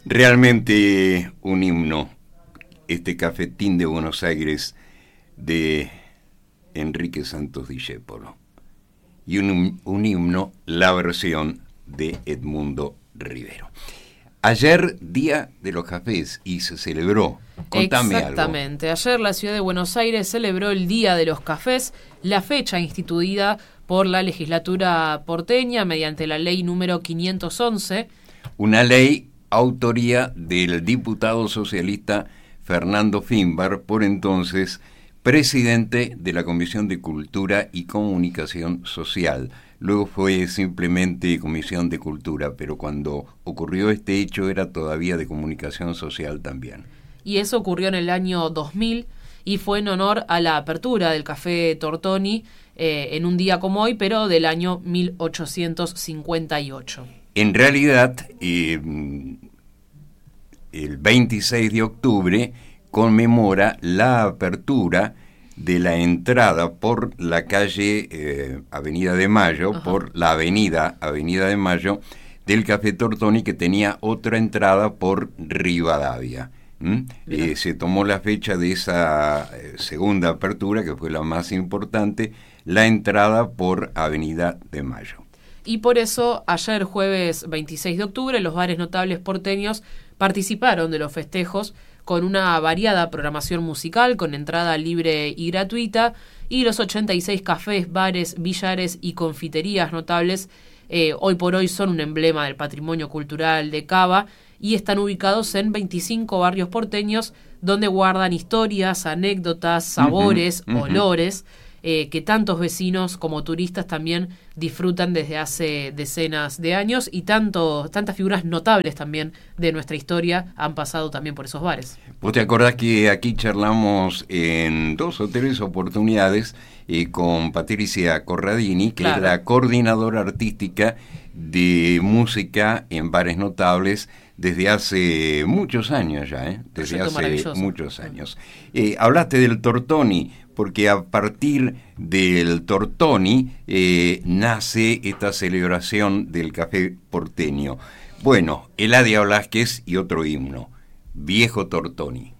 Realmente un himno, este Cafetín de Buenos Aires de Enrique Santos Discépolo. Y un himno, la versión de Edmundo Rivero. Ayer, Día de los Cafés, y se celebró. Contame Exactamente. algo. Ayer la ciudad de Buenos Aires celebró el Día de los Cafés, la fecha instituida por la legislatura porteña mediante la ley número 511. Una ley autoría del diputado socialista Fernando Finbar, por entonces presidente de la Comisión de Cultura y Comunicación Social. Luego fue simplemente Comisión de Cultura, pero cuando ocurrió este hecho era todavía de Comunicación Social también. Y eso ocurrió en el año 2000 y fue en honor a la apertura del Café Tortoni en un día como hoy, pero del año 1858. En realidad, el 26 de octubre conmemora la apertura de la entrada por la calle Avenida de Mayo, Ajá. por la avenida de Mayo del Café Tortoni, que tenía otra entrada por Rivadavia. Se tomó la fecha de esa segunda apertura, que fue la más importante, la entrada por Avenida de Mayo. Y por eso, ayer jueves 26 de octubre, los bares notables porteños participaron de los festejos con una variada programación musical, con entrada libre y gratuita, y los 86 cafés, bares, billares y confiterías notables hoy por hoy son un emblema del patrimonio cultural de Cava y están ubicados en 25 barrios porteños donde guardan historias, anécdotas, sabores, olores, que tantos vecinos como turistas también disfrutan desde hace decenas de años, y tantas figuras notables también de nuestra historia han pasado también por esos bares. ¿Vos te acordás que aquí charlamos en 2 o 3 oportunidades con Patricia Corradini, que Claro. es la coordinadora artística de música en bares notables desde hace muchos años ya, desde Proyecto hace maravilloso. muchos años. Hablaste del Tortoni, porque a partir del Tortoni nace esta celebración del café porteño. Bueno, Eladia Blasquez y otro himno, Viejo Tortoni.